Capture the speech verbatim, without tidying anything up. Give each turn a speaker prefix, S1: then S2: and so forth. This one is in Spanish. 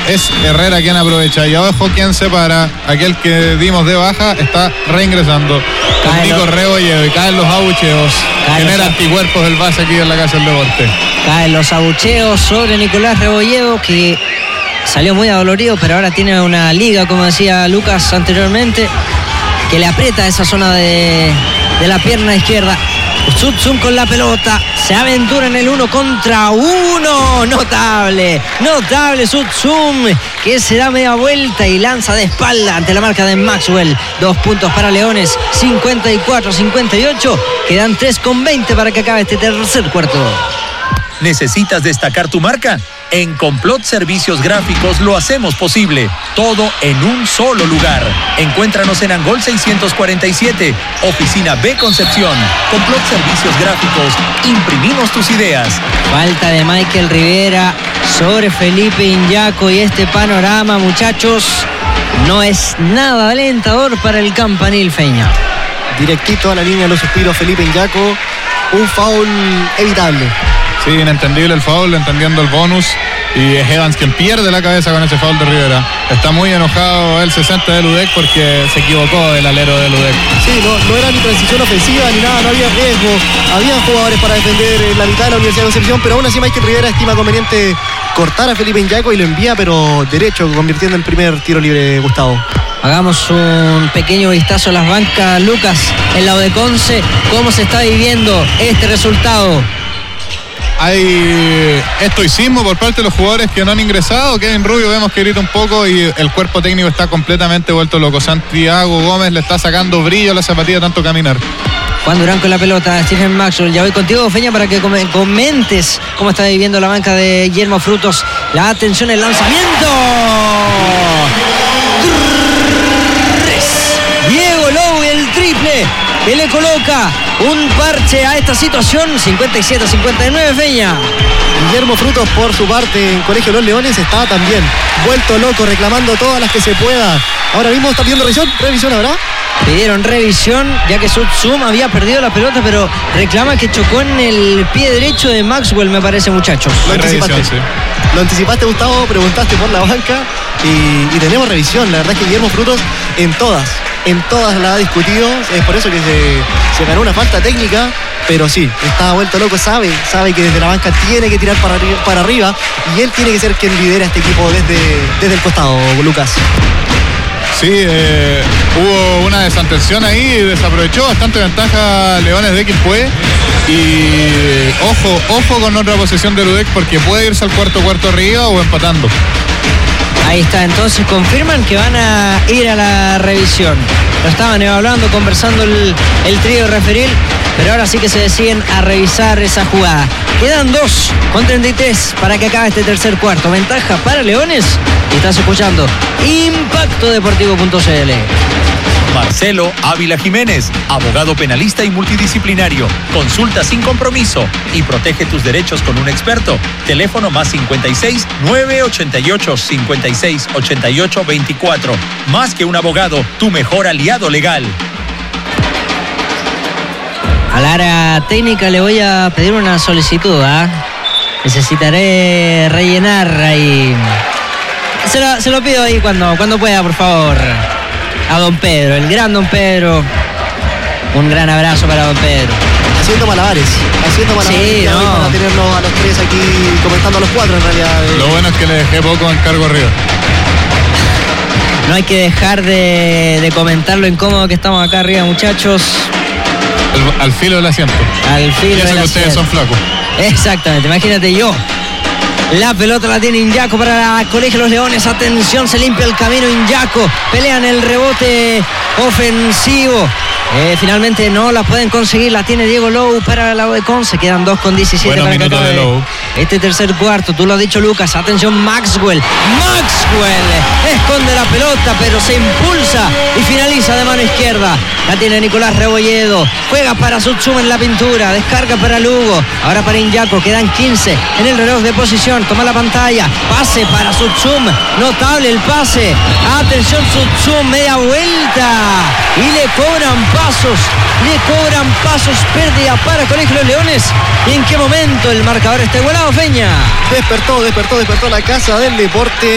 S1: es Herrera quien aprovecha. Y abajo quien se para, aquel que dimos de baja, está reingresando. Con Nico Rebolledo y caen los abucheos. Genera anticuerpos del base aquí en la Casa del Deporte.
S2: Caen los abucheos sobre Nicolás Rebolledo, que salió muy adolorido, pero ahora tiene una liga, como decía Lucas anteriormente, que le aprieta esa zona de, de la pierna izquierda. Sutsum con la pelota, se aventura en el uno contra uno. Notable, notable Sutsum, que se da media vuelta y lanza de espalda ante la marca de Maxwell. Dos puntos para Leones, cincuenta y cuatro a cincuenta y ocho. Quedan tres con veinte para que acabe este tercer cuarto.
S3: ¿Necesitas destacar tu marca? En Complot Servicios Gráficos lo hacemos posible. Todo en un solo lugar. Encuéntranos en Angol seiscientos cuarenta y siete, Oficina B Concepción. Complot Servicios Gráficos. Imprimimos tus ideas.
S2: Falta de Michael Rivera sobre Felipe Iñaco y este panorama, muchachos, no es nada alentador para el campanil feña.
S4: Directito a la línea de los suspiros Felipe Iñaco. Un foul evitable.
S1: Sí, inentendible el foul, entendiendo el bonus. Y es Evans quien pierde la cabeza con ese foul de Rivera. Está muy enojado el sesenta de Ludek porque se equivocó el alero de Ludek.
S4: Sí, no, no era ni transición ofensiva ni nada, no había riesgo. Había jugadores para defender en la mitad de la Universidad de Concepción, pero aún así Michael Rivera estima conveniente cortar a Felipe Iñaco y lo envía, pero derecho, convirtiendo en primer tiro libre, Gustavo.
S2: Hagamos un pequeño vistazo a las bancas, Lucas, en la Odeconce. ¿Cómo se está viviendo este resultado?
S1: Hay estoicismo por parte de los jugadores que no han ingresado. Kevin Rubio vemos que grita un poco y el cuerpo técnico está completamente vuelto loco. Santiago Gómez le está sacando brillo a la zapatilla tanto caminar.
S2: Juan Durán con la pelota, Stephen Maxwell. Ya voy contigo, Feña, para que comentes cómo está viviendo la banca de Guillermo Frutos. La atención, el lanzamiento. Diego Lowe, el triple que le coloca un parche a esta situación. Cincuenta y siete a cincuenta y nueve, Feña.
S4: Guillermo Frutos, por su parte, en Colegio Los Leones, está también vuelto loco, reclamando todas las que se pueda. Ahora mismo está pidiendo revisión, revisión ahora.
S2: Pidieron revisión, ya que Sutsum había perdido la pelota, pero reclama que chocó en el pie derecho de Maxwell, me parece, muchachos.
S4: Lo anticipaste, revisión, sí. Lo anticipaste, Gustavo, preguntaste por la banca y, y tenemos revisión. La verdad es que Guillermo Frutos en todas, en todas la ha discutido. Es por eso que se, se ganó una falta técnica, pero sí, está vuelto loco, sabe, sabe que desde la banca tiene que tirar para, para arriba y él tiene que ser quien lidera este equipo desde, desde el costado, Lucas.
S1: Sí, eh, hubo una desatención ahí y desaprovechó bastante ventaja Leones de Quilpué. Y ojo, ojo con otra posesión de Ludek porque puede irse al cuarto cuarto arriba o empatando.
S2: Ahí está, entonces confirman que van a ir a la revisión. Lo estaban evaluando, conversando el, el trío referil, pero ahora sí que se deciden a revisar esa jugada. Quedan dos con treinta y tres para que acabe este tercer cuarto. Ventaja para Leones. Y estás escuchando Impacto Deportivo punto c l.
S3: Marcelo Ávila Jiménez, abogado penalista y multidisciplinario. Consulta sin compromiso y protege tus derechos con un experto. Teléfono más cincuenta y seis, nueve ochenta y ocho, cincuenta y seis, ochenta y ocho, veinticuatro. Más que un abogado, tu mejor aliado legal.
S2: Al área técnica le voy a pedir una solicitud, ¿ah? ¿eh? Necesitaré rellenar ahí. Se lo, se lo pido ahí cuando, cuando pueda, por favor. A don Pedro, el gran don Pedro. Un gran abrazo para don Pedro.
S4: Haciendo malabares, haciendo malabares.
S2: Sí, no.
S4: Para tenerlos a los tres aquí comentando a los cuatro en realidad.
S1: Lo bueno es que le dejé poco encargo arriba.
S2: No hay que dejar de, de comentar lo incómodo que estamos acá arriba, muchachos.
S1: Al, al filo del asiento.
S2: Al filo
S1: y eso
S2: del
S1: que
S2: asiento.
S1: Ustedes son flacos.
S2: Exactamente, imagínate yo. La pelota la tiene Iñaco para Colegio Los Leones. Atención, se limpia el camino Iñaco. Pelean el rebote ofensivo. Eh, finalmente no la pueden conseguir. La tiene Diego Lowe para la Oecon. Se quedan dos con diecisiete para que acabe
S1: de Lowe.
S2: Este tercer cuarto. Tú lo has dicho, Lucas. Atención, Maxwell. Maxwell esconde la pelota, pero se impulsa y finaliza de mano izquierda. La tiene Nicolás Rebolledo. Juega para Sutsum en la pintura. Descarga para Lugo. Ahora para Iñaco. Quedan quince en el reloj de posición. Toma la pantalla. Pase para Sutsum. Notable el pase. Atención, Sutsum. Media vuelta. Y le cobran pasos. Le cobran pasos. Pérdida para Colegio Los Leones. ¿Y en qué momento el marcador está igualado, Feña?
S4: Despertó, despertó, despertó la Casa del Deporte.